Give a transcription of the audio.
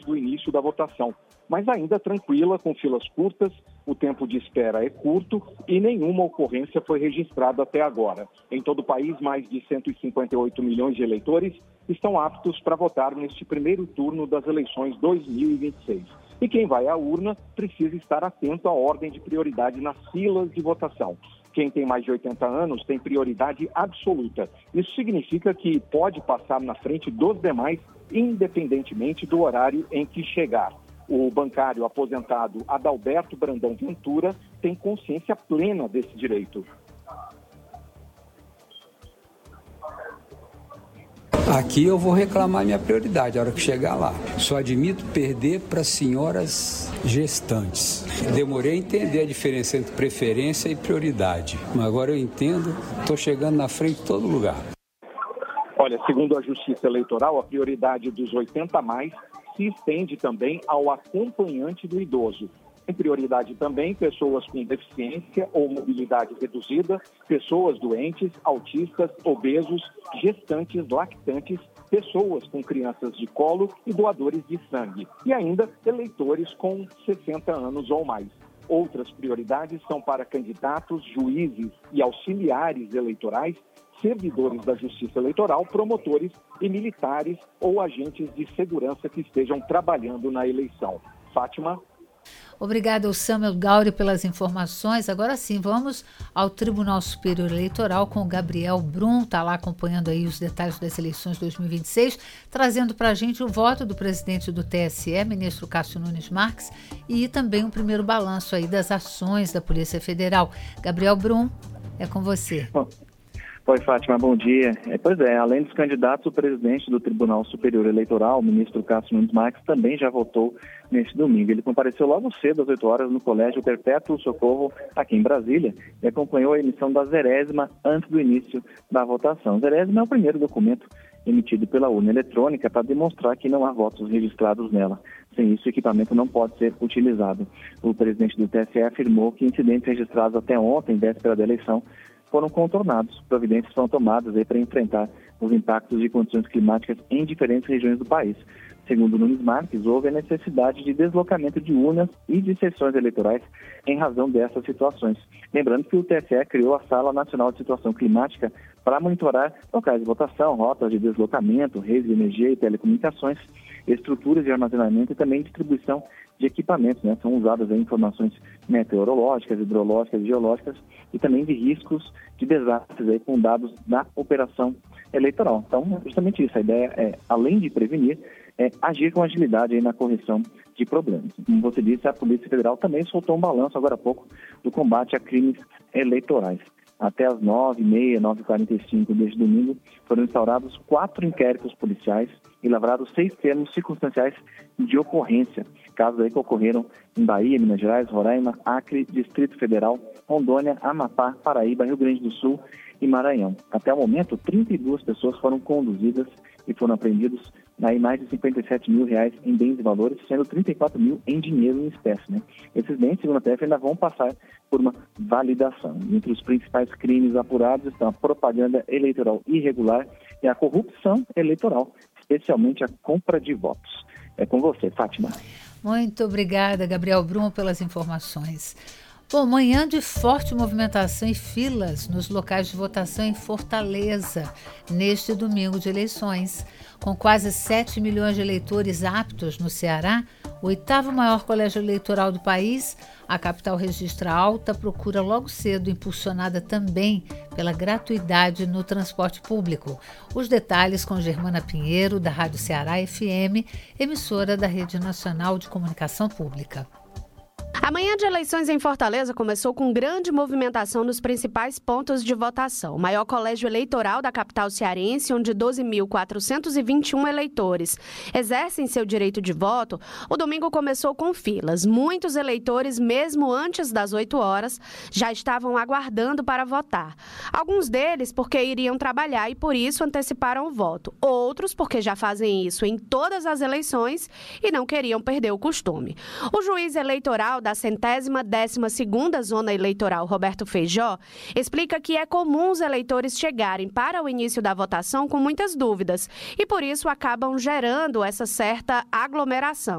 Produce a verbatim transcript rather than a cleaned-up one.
do início da votação, mas ainda tranquila, com filas curtas, o tempo de espera é curto e nenhuma ocorrência foi registrada até agora. Em todo o país, mais de cento e cinquenta e oito milhões de eleitores estão aptos para votar neste primeiro turno das eleições dois mil e vinte e seis. E quem vai à urna precisa estar atento à ordem de prioridade nas filas de votação. Quem tem mais de oitenta anos tem prioridade absoluta. Isso significa que pode passar na frente dos demais, independentemente do horário em que chegar. O bancário aposentado Adalberto Brandão Ventura tem consciência plena desse direito. Aqui eu vou reclamar minha prioridade a hora que chegar lá. Só admito perder para senhoras gestantes. Demorei a entender a diferença entre preferência e prioridade. Mas agora eu entendo, estou chegando na frente de todo lugar. Olha, segundo a Justiça Eleitoral, a prioridade dos oitenta a mais se estende também ao acompanhante do idoso. Tem prioridade também pessoas com deficiência ou mobilidade reduzida, pessoas doentes, autistas, obesos, gestantes, lactantes, pessoas com crianças de colo e doadores de sangue. E ainda eleitores com sessenta anos ou mais. Outras prioridades são para candidatos, juízes e auxiliares eleitorais, servidores da Justiça Eleitoral, promotores e militares ou agentes de segurança que estejam trabalhando na eleição. Fátima? Obrigada ao Samuel Gauri pelas informações. Agora sim, vamos ao Tribunal Superior Eleitoral com o Gabriel Brum, está lá acompanhando aí os detalhes das eleições dois mil e vinte e seis, trazendo para a gente o voto do presidente do T S E, ministro Cássio Nunes Marques, e também um primeiro balanço aí das ações da Polícia Federal. Gabriel Brum, é com você. Bom. Oi, Fátima, bom dia. É, pois é, além dos candidatos, o presidente do Tribunal Superior Eleitoral, o ministro Cássio Nunes Marques, também já votou neste domingo. Ele compareceu logo cedo, às oito horas, no Colégio Perpétuo Socorro, aqui em Brasília, e acompanhou a emissão da zerésima antes do início da votação. A zerésima é o primeiro documento emitido pela urna eletrônica para demonstrar que não há votos registrados nela. Sem isso, o equipamento não pode ser utilizado. O presidente do T S E afirmou que incidentes registrados até ontem, véspera da eleição, foram contornados. Providências foram tomadas para enfrentar os impactos de condições climáticas em diferentes regiões do país. Segundo Nunes Marques, houve a necessidade de deslocamento de urnas e de sessões eleitorais em razão dessas situações. Lembrando que o T S E criou a Sala Nacional de Situação Climática para monitorar locais de votação, rotas de deslocamento, redes de energia e telecomunicações, estruturas de armazenamento e também distribuição de equipamentos, né? São usadas aí informações meteorológicas, hidrológicas, geológicas e também de riscos de desastres aí com dados da operação eleitoral. Então, é justamente isso. A ideia é, além de prevenir, é agir com agilidade aí na correção de problemas. Como você disse, a Polícia Federal também soltou um balanço agora há pouco do combate a crimes eleitorais. Até as nove e meia, nove e quarenta e cinco deste domingo, foram instaurados quatro inquéritos policiais e lavrados seis termos circunstanciais de ocorrência. Casos aí que ocorreram em Bahia, Minas Gerais, Roraima, Acre, Distrito Federal, Rondônia, Amapá, Paraíba, Rio Grande do Sul e Maranhão. Até o momento, trinta e duas pessoas foram conduzidas e foram apreendidos aí mais de cinquenta e sete mil reais em bens e valores, sendo trinta e quatro mil em dinheiro em espécie, né? Esses bens, segundo a P F, ainda vão passar por uma validação. Entre os principais crimes apurados estão a propaganda eleitoral irregular e a corrupção eleitoral, especialmente a compra de votos. É com você, Fátima. Muito obrigada, Gabriel Brum, pelas informações. Bom, manhã de forte movimentação e filas nos locais de votação em Fortaleza, neste domingo de eleições. Com quase sete milhões de eleitores aptos no Ceará, o oitavo maior colégio eleitoral do país, a capital registra alta procura logo cedo, impulsionada também pela gratuidade no transporte público. Os detalhes com Germana Pinheiro, da Rádio Ceará F M, emissora da Rede Nacional de Comunicação Pública. A manhã de eleições em Fortaleza começou com grande movimentação nos principais pontos de votação. O maior colégio eleitoral da capital cearense, onde doze mil quatrocentos e vinte e um eleitores exercem seu direito de voto, o domingo começou com filas. Muitos eleitores, mesmo antes das oito horas, já estavam aguardando para votar. Alguns deles porque iriam trabalhar e, por isso, anteciparam o voto. Outros porque já fazem isso em todas as eleições e não queriam perder o costume. O juiz eleitoral da centésima décima segunda Zona Eleitoral, Roberto Feijó, explica que é comum os eleitores chegarem para o início da votação com muitas dúvidas e, por isso, acabam gerando essa certa aglomeração.